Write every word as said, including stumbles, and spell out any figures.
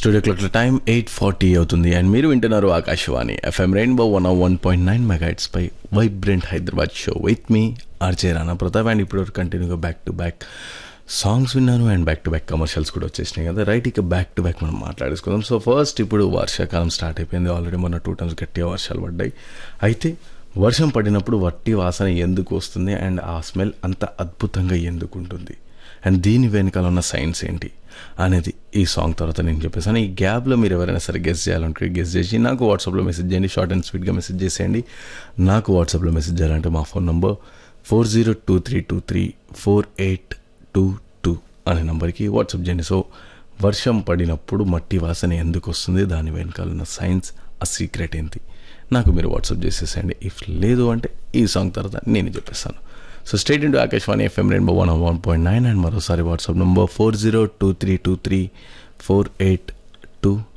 Studio క్లాక్ల time eight forty అవుతుంది and మీరు వింటున్నారు Akashvani FM rainbow one one point nine megahertz pi vibrant Hyderabad show with me RJ Rana Pratap. And ఇప్పుడు కంటిన్యూగా back to back songs విన్నాను and back to back commercials కూడా వచ్చేసినాయి కదా. Right, ఇక బ్యాక్ టు బ్యాక్ మనం మాట్లాడేసుకుందాం. సో ఫస్ట్ ఇప్పుడు వర్షాకాలం స్టార్ట్ అయిపోయింది. ఆల్రెడీ మొన్న టూ టైమ్స్ గట్టిగా వర్షాలు పడ్డాయి. అయితే వర్షం పడినప్పుడు వట్టి వాసన ఎందుకు వస్తుంది అండ్ ఆ స్మెల్ అంత అద్భుతంగా ఎందుకు ఉంటుంది అండ్ దీని వెనకాల ఉన్న సైన్స్ ఏంటి అనేది ఈ సాంగ్ తర్వాత నేను చెప్పేసాను. ఈ గ్యాప్లో మీరు ఎవరైనా సరే గెస్ చేయాలంటే గెస్ చేసి నాకు వాట్సాప్లో మెసేజ్ చేయండి. షార్ట్ అండ్ స్వీట్గా మెసేజ్ చేసేయండి. నాకు వాట్సాప్లో మెసేజ్ చేయాలంటే మా phone number four zero two three two three four eight two two అనే నెంబర్కి వాట్సాప్ చేయండి. సో వర్షం పడినప్పుడు మట్టి వాసన ఎందుకు వస్తుంది, దాని వెనకాల ఉన్న సైన్స్, ఆ సీక్రెట్ ఏంటి నాకు మీరు వాట్సాప్ చేసేసేయండి. ఇఫ్ లేదు అంటే ఈ సాంగ్ తర్వాత నేను చెప్పేస్తాను. So straight into Akashvani FM rainbow one one point nine and మరోసారి WhatsApp number four zero two three two three four eight two